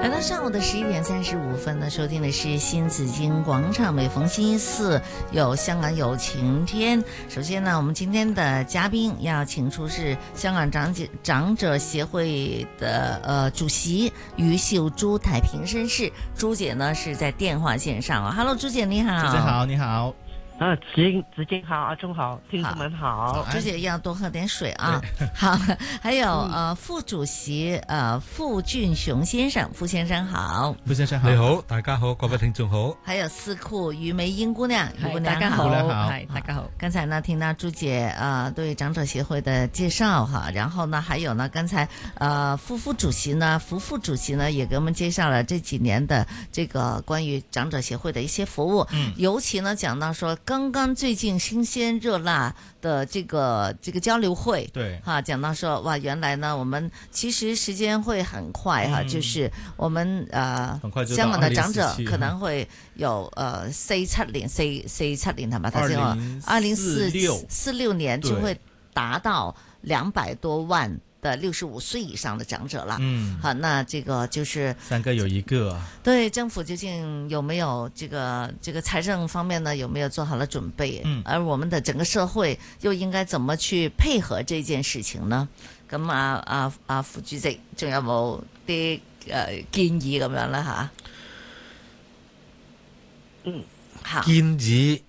来到上午的11:35呢，收听的是新紫荆广场，每逢星期四有香港有晴天。首先呢，我们今天的嘉宾要请出是香港长者协会的主席于秀珠太平绅士，朱姐呢是在电话线上啊。Hello， 朱姐你好。 朱姐好，你好。 子敬好，阿忠好，听众们好。 朱姐要多喝点水啊。好，还有副主席傅俊雄先生，傅先生好。 傅先生好， 你好，大家好，各位听众好。 还有司庫于美英姑娘，于姑娘大家好， 大家好。刚才呢听到朱姐对长者协会的介绍哈，然后呢还有呢刚才副主席呢也给我们介绍了这几年的这个关于长者协会的一些服务，尤其呢讲到说刚刚最近新鲜热辣的这个交流会， 对哈，讲到说哇，原来呢我们其實時間會很快哈，就是我們香港的長者可能會有47年係咪？頭先我2046年就會達到200多萬的65歲以上的長者了。好，那這個就是 3個有1個啊。 對，政府究竟有沒有這個財政方面呢？有沒有做好了準備？而我們的整個社會又應該怎麼去配合這件事情呢？咁副主席仲有冇啲建議咁樣咧吓？好。 建議，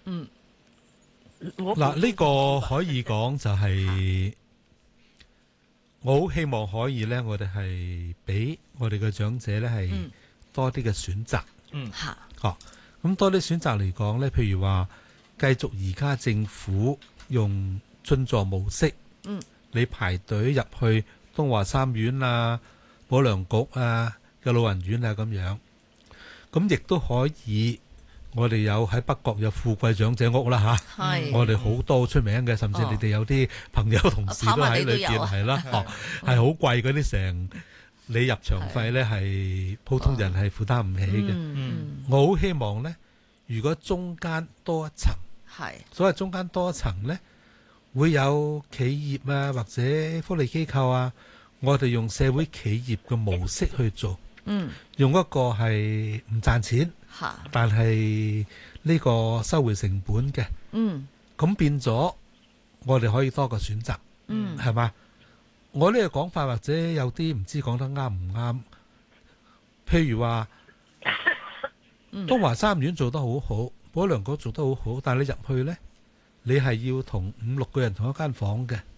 嗱呢個可以講就係、我好希望可以咧，我哋係俾我哋嘅長者咧係多啲嘅選擇。咁多啲選擇嚟講咧，譬如話繼續而家政府用津助模式，你排隊入去東華三院啊、保良局啊嘅老人院啊咁樣，咁亦都可以。我哋有喺北角有富貴長者屋啦嚇，我哋好多出名嘅，甚至你哋有啲朋友同事都喺裏邊，係啦，係好貴嗰啲，成你入場費呢係普通人係負擔唔起嘅。我好希望呢，如果中間多一層，所謂中間多一層呢，會有企業啊或者福利機構啊，我哋用社會企業嘅模式去做，用一個係唔賺錢。但係呢個收回成本嘅，咁變咗我哋可以多個選擇，係嘛？我呢個講法或者有啲唔知講得啱唔啱。譬如話，東華三院做得好好，保良局做得好好，但係你入去呢，你係要同5-6個人同一間房嘅，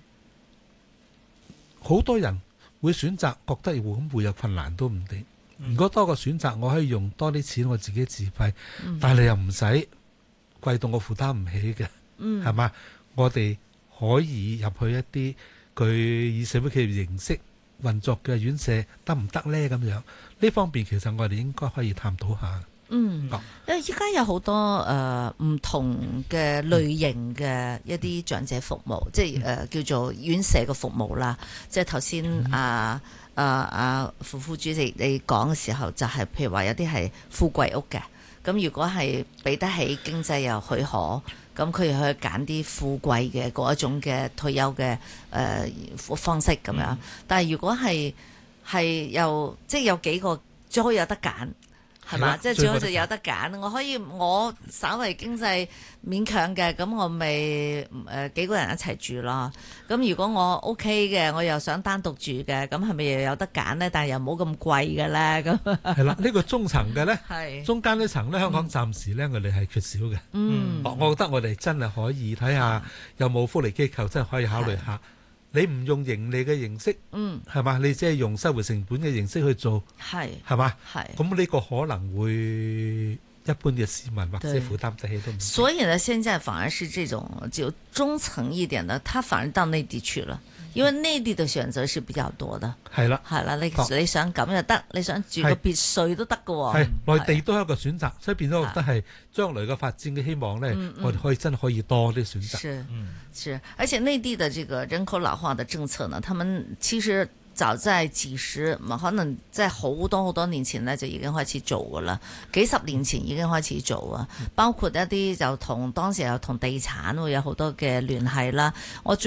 好多人會選擇覺得會有困難都唔定。如果多個選擇，我可以用多啲錢，我自己自費，但係又唔使貴到我負擔唔起嘅，係嘛？我哋可以入去一啲佢以社會企業形式運作嘅院舍，得唔得呢？咁樣呢方面其實我哋應該可以探討下。 因為依家有好多唔同嘅類型嘅一啲長者服務，即係叫做院舍嘅服務啦。即係頭先副主席你講嘅時候，就係譬如話有啲係富貴屋嘅，咁如果係俾得起經濟又許可，咁佢又可以揀啲富貴嘅嗰一種嘅退休嘅方式咁樣。但係如果係又即係有幾個最好有得揀。係嘛？即係最好就有得揀。我稍為經濟勉強嘅，咁我咪幾個人一齊住咯。咁如果我 OK 嘅，我又想單獨住嘅，咁係咪又有得揀呢？但係又冇咁貴嘅咧？咁係啦，呢個中層嘅咧，中間呢層咧，香港暫時咧我哋係缺少嘅。我覺得我哋真係可以睇下有冇福利機構真係可以考慮下。你唔用盈利嘅形式，係嘛？你只係用收回成本嘅形式去做，係嘛？咁呢個可能會一般嘅市民或者負擔得起都唔。 所以呢，現在反而是這種就中層一點的，他反而到內地去了。因為內地的選擇是比較多的，係啦，你想咁又得，你想住個別墅都得㗎喎， 係內地都係一個選擇，所以變咗我覺得係將來嘅發展嘅希望呢，我哋可以真係可以多啲選擇。 是，而且內地的這個人口老化的政策呢，他們其實早在可能在好多年前呢就已經開始做㗎啦，幾十年前已經開始做啊，包括一啲就當時又同地產會有好多嘅聯繫啦，我